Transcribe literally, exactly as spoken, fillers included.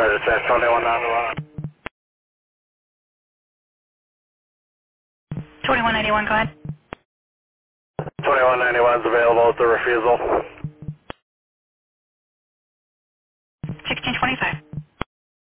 Roger, check twenty-one ninety-one. twenty-one ninety-one, go ahead. twenty-one ninety-one is available with the refusal.